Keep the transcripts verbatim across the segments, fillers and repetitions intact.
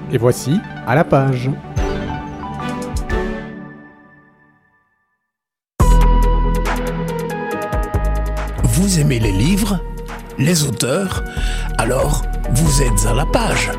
Et voici À la page. Vous aimez les livres, les auteurs, alors vous êtes à la page.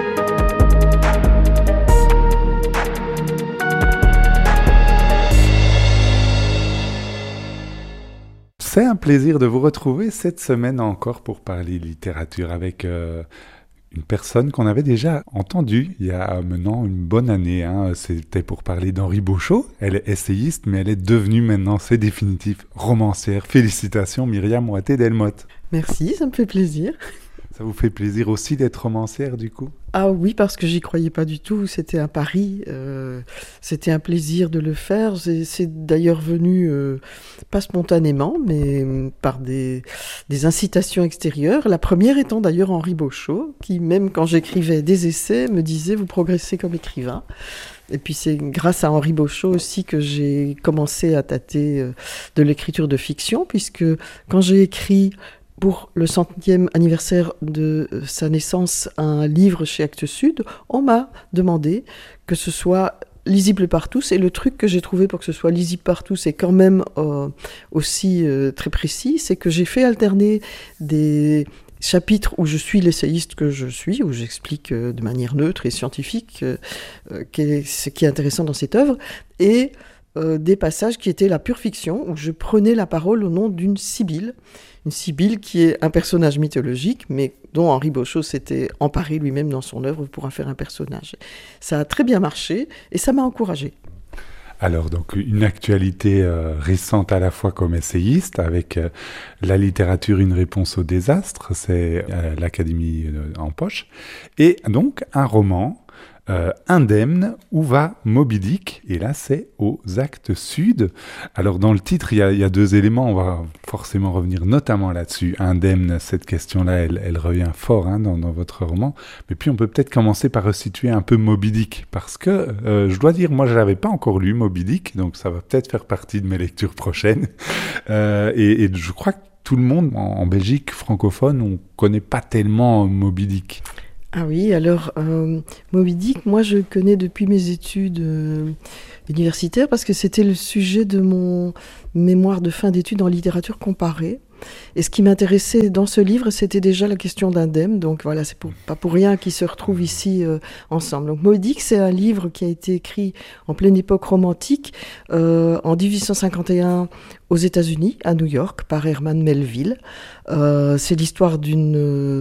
C'est un plaisir de vous retrouver cette semaine encore pour parler littérature avec euh, une personne qu'on avait déjà entendue il y a maintenant une bonne année. Hein. C'était pour parler d'Henri Beauchot. Elle est essayiste, mais elle est devenue maintenant, c'est définitif, romancière. Félicitations Myriam Ouatté-Delmotte. Merci, ça me fait plaisir. Ça vous fait plaisir aussi d'être romancière du coup ? Ah oui, parce que j'y croyais pas du tout, c'était un pari, euh, c'était un plaisir de le faire. C'est, c'est d'ailleurs venu, euh, pas spontanément, mais par des, des incitations extérieures. La première étant d'ailleurs Henri Beauchot, qui même quand j'écrivais des essais, me disait « vous progressez comme écrivain ». Et puis c'est grâce à Henri Beauchot aussi que j'ai commencé à tâter euh, de l'écriture de fiction, puisque quand j'ai écrit pour le centième anniversaire de sa naissance, un livre chez Actes Sud, on m'a demandé que ce soit lisible par tous. Et le truc que j'ai trouvé pour que ce soit lisible par tous est quand même euh, aussi euh, très précis, c'est que j'ai fait alterner des chapitres où je suis l'essayiste que je suis, où j'explique euh, de manière neutre et scientifique euh, euh, ce qui est intéressant dans cette œuvre, et euh, des passages qui étaient la pure fiction, où je prenais la parole au nom d'une Sibylle, une Sibylle qui est un personnage mythologique, mais dont Henri Beauchot s'était emparé lui-même dans son œuvre pour en faire un personnage. Ça a très bien marché et ça m'a encouragée. Alors, donc, une actualité euh, récente à la fois comme essayiste, avec euh, la littérature, une réponse au désastre, c'est euh, l'Académie euh, en poche, et donc un roman, Euh, Indemne, où va Moby Dick ? Et là, c'est aux Actes Sud. Alors, dans le titre, il y a, il y a deux éléments. On va forcément revenir notamment là-dessus. Indemne, cette question-là, elle, elle revient fort hein, dans, dans votre roman. Mais puis, on peut peut-être commencer par resituer un peu Moby Dick. Parce que, euh, je dois dire, moi, je n'avais pas encore lu Moby Dick. Donc, ça va peut-être faire partie de mes lectures prochaines. Euh, et, et je crois que tout le monde, en, en Belgique francophone, on ne connaît pas tellement Moby Dick. Ah oui, alors euh, Moby Dick, moi je le connais depuis mes études euh, universitaires parce que c'était le sujet de mon mémoire de fin d'études en littérature comparée. Et ce qui m'intéressait dans ce livre, c'était déjà la question d'Indemne. Donc voilà, c'est pour, pas pour rien qu'ils se retrouvent ici euh, ensemble. Donc Moby Dick, c'est un livre qui a été écrit en pleine époque romantique, euh, en dix-huit cent cinquante et un aux États-Unis, à New York, par Herman Melville. Euh, c'est l'histoire d'une... Euh,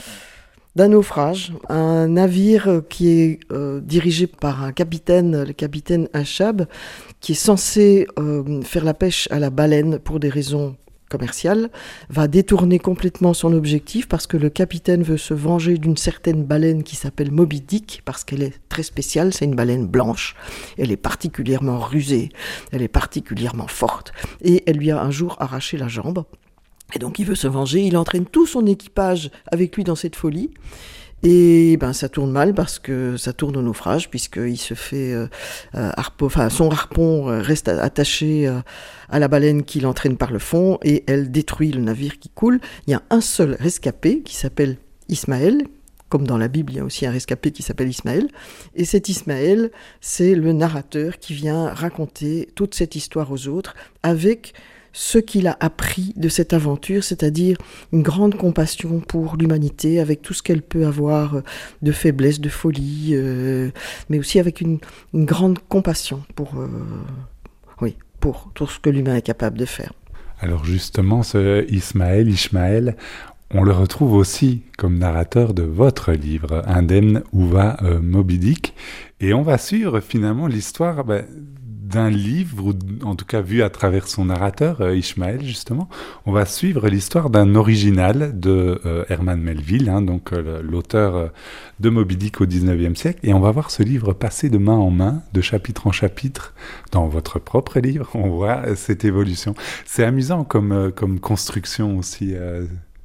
d'un naufrage, un navire qui est euh, dirigé par un capitaine, le capitaine Achab, qui est censé euh, faire la pêche à la baleine pour des raisons commerciales, va détourner complètement son objectif parce que le capitaine veut se venger d'une certaine baleine qui s'appelle Moby Dick, parce qu'elle est très spéciale, c'est une baleine blanche, elle est particulièrement rusée, elle est particulièrement forte, et elle lui a un jour arraché la jambe. Et donc il veut se venger, il entraîne tout son équipage avec lui dans cette folie. Et ben ça tourne mal parce que ça tourne au naufrage, puisqu'il se fait euh, harpon, enfin son harpon reste attaché euh, à la baleine qui l'entraîne par le fond et elle détruit le navire qui coule. Il y a un seul rescapé qui s'appelle Ismaël. Comme dans la Bible, il y a aussi un rescapé qui s'appelle Ismaël. Et cet Ismaël, c'est le narrateur qui vient raconter toute cette histoire aux autres avec ce qu'il a appris de cette aventure, c'est-à-dire une grande compassion pour l'humanité, avec tout ce qu'elle peut avoir de faiblesse, de folie, euh, mais aussi avec une, une grande compassion pour, euh, oui, pour tout ce que l'humain est capable de faire. Alors justement, ce Ismaël, Ishmaël, on le retrouve aussi comme narrateur de votre livre, Indemne, où va euh, Moby Dick, et on va suivre finalement l'histoire... Ben, d'un livre, ou en tout cas vu à travers son narrateur, euh, Ishmaël justement, on va suivre l'histoire d'un original de euh, Herman Melville, hein, donc euh, l'auteur euh, de Moby Dick au dix-neuvième siècle, et on va voir ce livre passer de main en main, de chapitre en chapitre, dans votre propre livre, on voit euh, cette évolution. C'est amusant comme, euh, comme construction aussi. Euh...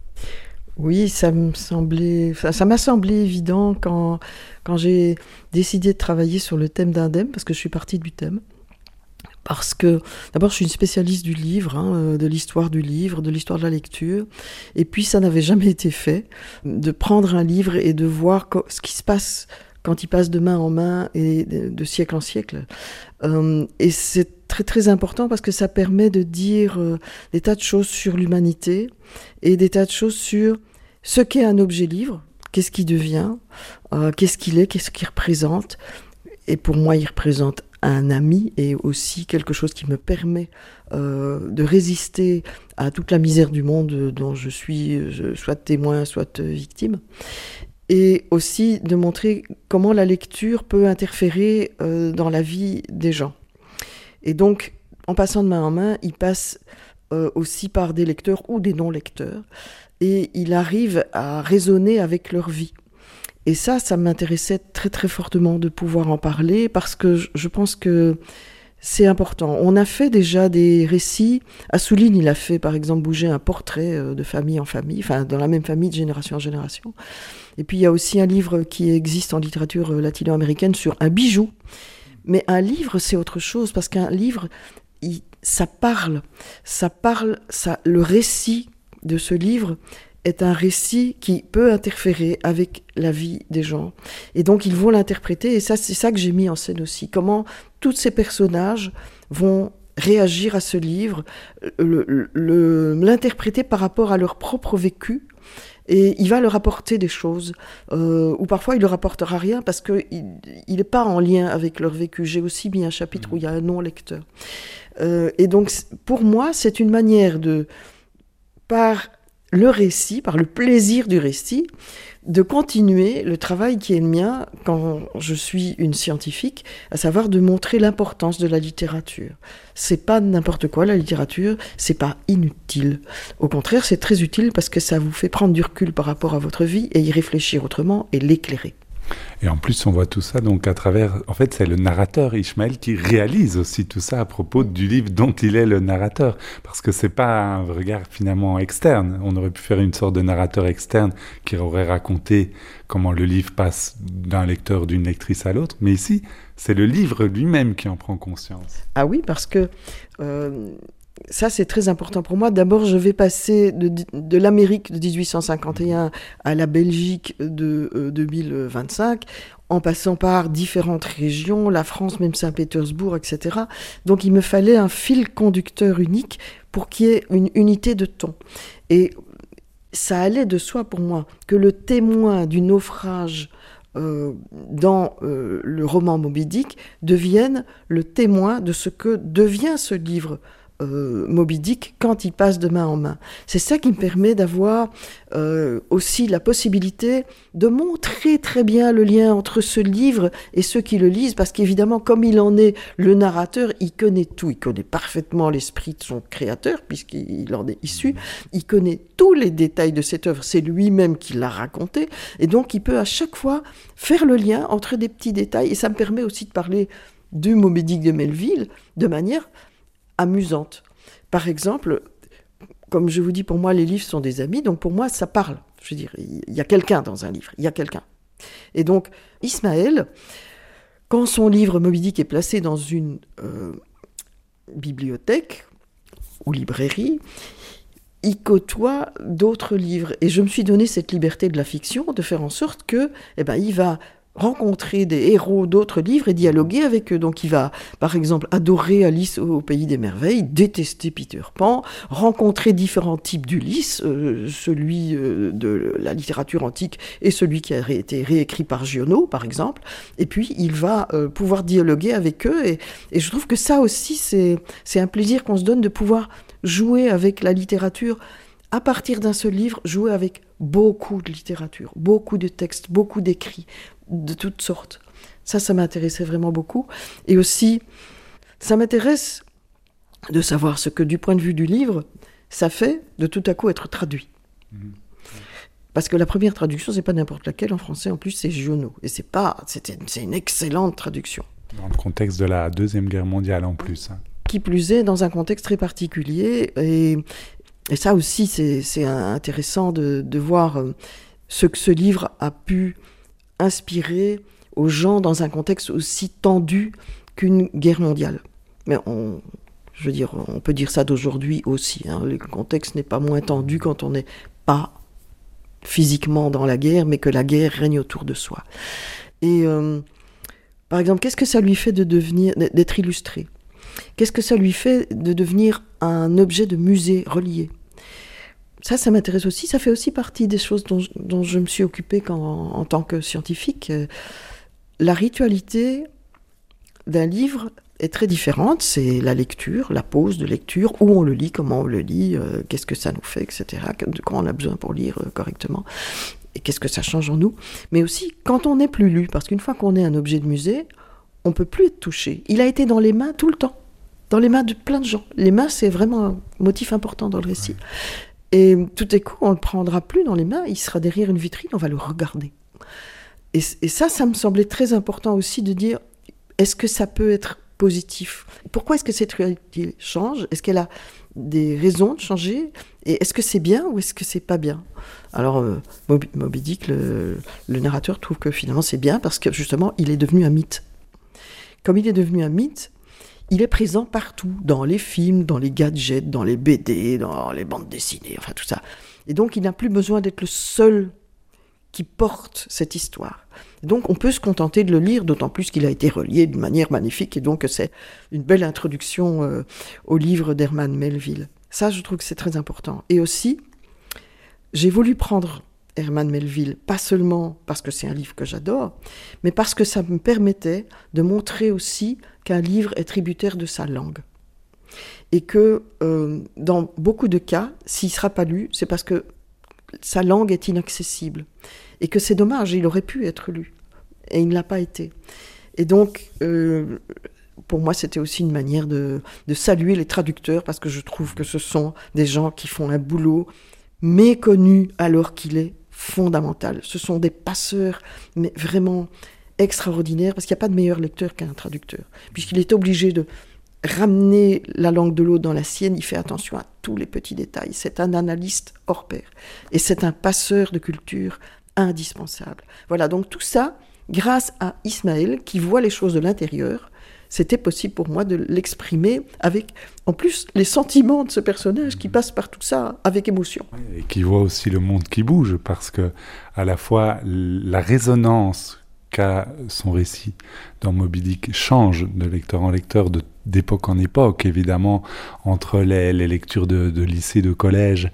Oui, ça me semblait, ça, ça m'a semblé évident quand, quand j'ai décidé de travailler sur le thème d'Indemne, parce que je suis partie du thème. Parce que, d'abord, je suis une spécialiste du livre, hein, de l'histoire du livre, de l'histoire de la lecture. Et puis, ça n'avait jamais été fait, de prendre un livre et de voir co- ce qui se passe quand il passe de main en main et de, de siècle en siècle. Euh, et c'est très très important parce que ça permet de dire euh, des tas de choses sur l'humanité et des tas de choses sur ce qu'est un objet livre, qu'est-ce qu'il devient, euh, qu'est-ce qu'il est, qu'est-ce qu'il représente. Et pour moi, il représente un ami et aussi quelque chose qui me permet euh, de résister à toute la misère du monde dont je suis je, soit témoin, soit victime. Et aussi de montrer comment la lecture peut interférer euh, dans la vie des gens. Et donc, en passant de main en main, il passe euh, aussi par des lecteurs ou des non-lecteurs. Et il arrive à raisonner avec leur vie. Et ça, ça m'intéressait très très fortement de pouvoir en parler parce que je pense que c'est important. On a fait déjà des récits. Assouline, il a fait par exemple bouger un portrait de famille en famille, enfin dans la même famille de génération en génération. Et puis il y a aussi un livre qui existe en littérature latino-américaine sur un bijou. Mais un livre, c'est autre chose parce qu'un livre, il, ça parle. Ça parle, ça, le récit de ce livre est un récit qui peut interférer avec la vie des gens. Et donc, ils vont l'interpréter, et ça, c'est ça que j'ai mis en scène aussi. Comment tous ces personnages vont réagir à ce livre, le, le, l'interpréter par rapport à leur propre vécu, et il va leur apporter des choses, euh, ou parfois il leur apportera rien, parce qu'il n'est pas en lien avec leur vécu. J'ai aussi mis un chapitre où il y a un non-lecteur. Euh, et donc, pour moi, c'est une manière de, par le récit, par le plaisir du récit, de continuer le travail qui est le mien quand je suis une scientifique, à savoir de montrer l'importance de la littérature. C'est pas n'importe quoi, la littérature, c'est pas inutile. Au contraire, c'est très utile parce que ça vous fait prendre du recul par rapport à votre vie et y réfléchir autrement et l'éclairer. Et en plus, on voit tout ça donc à travers... En fait, c'est le narrateur Ishmael qui réalise aussi tout ça à propos du livre dont il est le narrateur. Parce que c'est pas un regard finalement externe. On aurait pu faire une sorte de narrateur externe qui aurait raconté comment le livre passe d'un lecteur, d'une lectrice à l'autre. Mais ici, c'est le livre lui-même qui en prend conscience. Ah oui, parce que... Euh... Ça, c'est très important pour moi. D'abord, je vais passer de, de l'Amérique de dix-huit cent cinquante et un à la Belgique de euh, deux mille vingt-cinq, en passant par différentes régions, la France, même Saint-Pétersbourg, et cetera. Donc, il me fallait un fil conducteur unique pour qu'il y ait une unité de ton. Et ça allait de soi pour moi que le témoin du naufrage Euh, dans euh, le roman Moby Dick devienne le témoin de ce que devient ce livre euh, Moby Dick quand il passe de main en main. C'est ça qui me permet d'avoir euh, aussi la possibilité de montrer très bien le lien entre ce livre et ceux qui le lisent, parce qu'évidemment, comme il en est le narrateur, il connaît tout, il connaît parfaitement l'esprit de son créateur, puisqu'il en est issu, il connaît tous les détails de cette œuvre, c'est lui-même qui l'a raconté, et donc il peut à chaque fois faire le lien entre des petits détails, et ça me permet aussi de parler du Moby Dick de Melville de manière amusante. Par exemple, comme je vous dis, pour moi, les livres sont des amis, donc pour moi, ça parle. Je veux dire, il y a quelqu'un dans un livre, il y a quelqu'un. Et donc, Ishmael, quand son livre Moby Dick est placé dans une euh, bibliothèque ou librairie, il côtoie d'autres livres. Et je me suis donné cette liberté de la fiction, de faire en sorte que, eh ben, il va rencontrer des héros d'autres livres et dialoguer avec eux. Donc il va, par exemple, adorer Alice au Pays des Merveilles, détester Peter Pan, rencontrer différents types d'Ulysse, euh, celui euh, de la littérature antique et celui qui a ré- été réécrit par Giono, par exemple. Et puis il va euh, pouvoir dialoguer avec eux. Et, et je trouve que ça aussi, c'est, c'est un plaisir qu'on se donne de pouvoir jouer avec la littérature à partir d'un seul livre, jouer avec beaucoup de littérature, beaucoup de textes, beaucoup d'écrits, de toutes sortes. Ça, ça m'intéressait vraiment beaucoup. Et aussi, ça m'intéresse de savoir ce que, du point de vue du livre, ça fait de tout à coup être traduit. Mmh. Parce que la première traduction, c'est pas n'importe laquelle. En français, en plus, c'est Giono. Et c'est pas, c'était, c'est une excellente traduction. Dans le contexte de la Deuxième Guerre mondiale, en plus. Hein. Qui plus est, dans un contexte très particulier. Et, et ça aussi, c'est, c'est intéressant de, de voir ce que ce livre a pu inspirer aux gens dans un contexte aussi tendu qu'une guerre mondiale. Mais on, je veux dire, on peut dire ça d'aujourd'hui aussi. Hein. Le contexte n'est pas moins tendu quand on n'est pas physiquement dans la guerre, mais que la guerre règne autour de soi. Et euh, par exemple, qu'est-ce que ça lui fait de devenir, d'être illustré ? Qu'est-ce que ça lui fait de devenir un objet de musée relié ? Ça, ça m'intéresse aussi. Ça fait aussi partie des choses dont, dont je me suis occupée quand, en tant que scientifique. La ritualité d'un livre est très différente. C'est la lecture, la pause de lecture, où on le lit, comment on le lit, euh, qu'est-ce que ça nous fait, et cetera. De quoi on a besoin pour lire euh, correctement. Et qu'est-ce que ça change en nous. Mais aussi, quand on n'est plus lu, parce qu'une fois qu'on est un objet de musée, on ne peut plus être touché. Il a été dans les mains tout le temps, dans les mains de plein de gens. Les mains, c'est vraiment un motif important dans le récit. Ouais. Et tout à coup, on ne le prendra plus dans les mains, il sera derrière une vitrine, on va le regarder. Et, et ça, ça me semblait très important aussi de dire, est-ce que ça peut être positif ? Pourquoi est-ce que cette réalité change ? Est-ce qu'elle a des raisons de changer ? Et est-ce que c'est bien ou est-ce que c'est pas bien ? Alors, euh, Moby, Moby Dick, le, le narrateur, trouve que finalement c'est bien parce que justement, il est devenu un mythe. Comme il est devenu un mythe, il est présent partout, dans les films, dans les gadgets, dans les B D, dans les bandes dessinées, enfin tout ça. Et donc, il n'a plus besoin d'être le seul qui porte cette histoire. Et donc, on peut se contenter de le lire, d'autant plus qu'il a été relié d'une manière magnifique, et donc c'est une belle introduction euh, au livre d'Herman Melville. Ça, je trouve que c'est très important. Et aussi, j'ai voulu prendre Herman Melville, pas seulement parce que c'est un livre que j'adore, mais parce que ça me permettait de montrer aussi qu'un livre est tributaire de sa langue. Et que euh, dans beaucoup de cas, s'il ne sera pas lu, c'est parce que sa langue est inaccessible. Et que c'est dommage, il aurait pu être lu. Et il ne l'a pas été. Et donc, euh, pour moi, c'était aussi une manière de, de saluer les traducteurs, parce que je trouve que ce sont des gens qui font un boulot méconnu alors qu'il est fondamental. Ce sont des passeurs, mais vraiment extraordinaires, parce qu'il n'y a pas de meilleur lecteur qu'un traducteur. Puisqu'il est obligé de ramener la langue de l'autre dans la sienne, il fait attention à tous les petits détails. C'est un analyste hors pair. Et c'est un passeur de culture indispensable. Voilà, donc tout ça, grâce à Ismaël, qui voit les choses de l'intérieur, c'était possible pour moi de l'exprimer avec, en plus, les sentiments de ce personnage qui passe par tout ça avec émotion. Et qui voit aussi le monde qui bouge, parce que à la fois la résonance qu'a son récit dans Moby Dick change de lecteur en lecteur, de, d'époque en époque, évidemment, entre les, les lectures de, de lycée, de collège,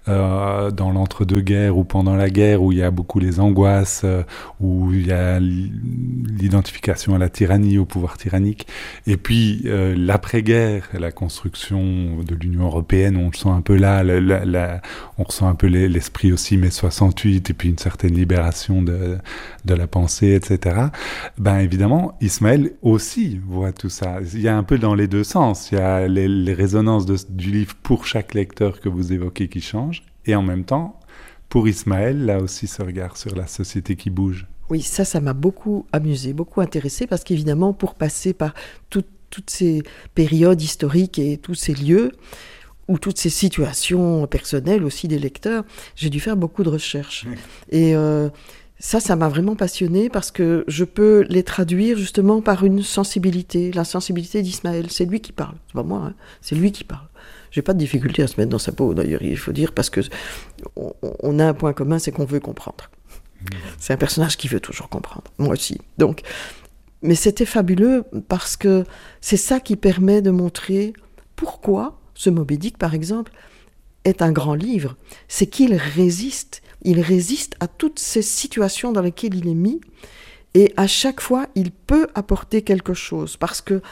euh, dans l'entre-deux-guerres ou pendant la guerre, où il y a beaucoup les angoisses, euh, où il y a l'identification à la tyrannie, au pouvoir tyrannique, et puis euh, l'après-guerre, la construction de l'Union européenne, on le sent un peu là, la, la, la, on ressent un peu l'esprit aussi mai soixante-huit, et puis une certaine libération de, de la pensée, et cetera. Ben évidemment, Ismaël aussi voit tout ça. Il y a un peu dans les deux sens. Il y a les, les résonances de, du livre pour chaque lecteur que vous évoquez qui change, et en même temps, pour Ismaël, là aussi, ce regard sur la société qui bouge. Oui, ça, ça m'a beaucoup amusé, beaucoup intéressé, parce qu'évidemment, pour passer par tout, toutes ces périodes historiques et tous ces lieux, ou toutes ces situations personnelles aussi des lecteurs, j'ai dû faire beaucoup de recherches. Oui. Et euh, ça, ça m'a vraiment passionnée, parce que je peux les traduire justement par une sensibilité, la sensibilité d'Ismaël. C'est lui qui parle, c'est pas moi, hein, c'est lui qui parle. J'ai pas de difficulté à se mettre dans sa peau, d'ailleurs, il faut dire, parce que on, on a un point commun, c'est qu'on veut comprendre. Mmh. C'est un personnage qui veut toujours comprendre, moi aussi. Donc, mais c'était fabuleux, parce que c'est ça qui permet de montrer pourquoi ce Moby Dick, par exemple, est un grand livre. C'est qu'il résiste, il résiste à toutes ces situations dans lesquelles il est mis, et à chaque fois, il peut apporter quelque chose, parce que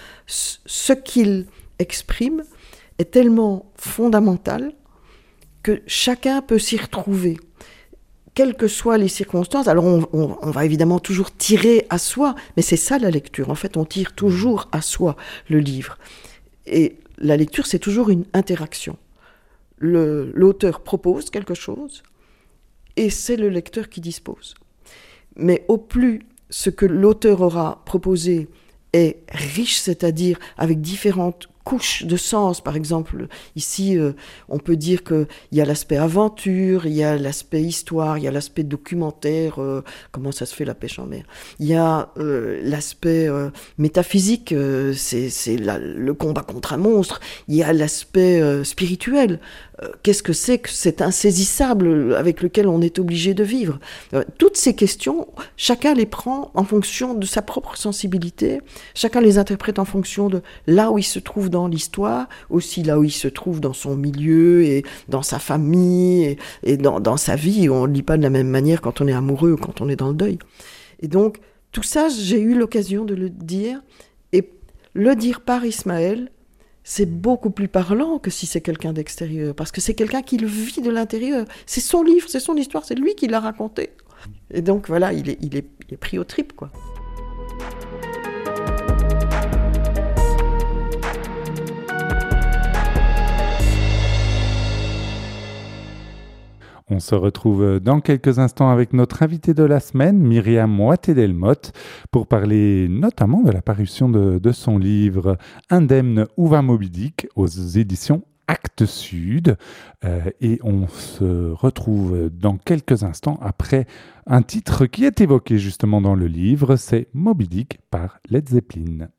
ce qu'il exprime est tellement fondamental que chacun peut s'y retrouver, quelles que soient les circonstances. Alors on, on, on va évidemment toujours tirer à soi, mais c'est ça la lecture. En fait, on tire toujours à soi le livre. Et la lecture, c'est toujours une interaction. Le, l'auteur propose quelque chose, et c'est le lecteur qui dispose. Mais au plus ce que l'auteur aura proposé est riche, c'est-à-dire avec différentes couches de sens. Par exemple, ici, euh, on peut dire qu'il y a l'aspect aventure, il y a l'aspect histoire, il y a l'aspect documentaire, euh, comment ça se fait la pêche en mer. Il y a euh, l'aspect euh, métaphysique, euh, c'est, c'est la, le combat contre un monstre. Il y a l'aspect euh, spirituel. Euh, qu'est-ce que c'est que cet insaisissable avec lequel on est obligé de vivre? euh, Toutes ces questions, chacun les prend en fonction de sa propre sensibilité, chacun les interprète en fonction de là où il se trouve dans l'histoire, aussi là où il se trouve dans son milieu et dans sa famille et, et dans, dans sa vie. On ne lit pas de la même manière quand on est amoureux ou quand on est dans le deuil. Et donc, tout ça, j'ai eu l'occasion de le dire. Et le dire par Ismaël, c'est beaucoup plus parlant que si c'est quelqu'un d'extérieur, parce que c'est quelqu'un qui le vit de l'intérieur. C'est son livre, c'est son histoire, c'est lui qui l'a raconté. Et donc voilà, il est, il est, il est pris au tripes, quoi. On se retrouve dans quelques instants avec notre invité de la semaine, Myriam Moité-Delmotte, pour parler notamment de la parution de, de son livre « Indemne où va Moby Dick » aux éditions Actes Sud. Euh, et on se retrouve dans quelques instants après un titre qui est évoqué justement dans le livre, c'est Moby Dick par Led Zeppelin.